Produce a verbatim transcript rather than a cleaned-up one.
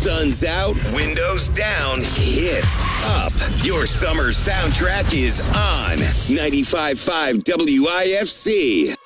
Sun's out, windows down, hits up. Your summer soundtrack is on ninety-five point five W I F C.